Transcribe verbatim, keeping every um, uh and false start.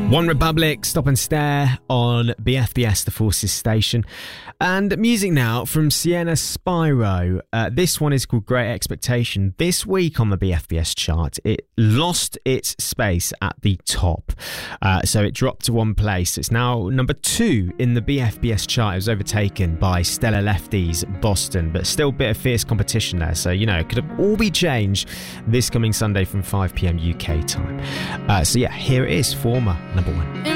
One Republic, Stop and Stare on B F B S, the Forces station. And music now from Sienna Spyro. Uh, this one is called Great Expectation. This week on the B F B S chart, it lost its space at the top. Uh, so it dropped to one place. It's now number two in the B F B S chart. It was overtaken by Stella Lefty's Boston, but still a bit of fierce competition there. So, you know, it could all be changed this coming Sunday from five p.m. U K time. Uh, so yeah, here it is, former number one.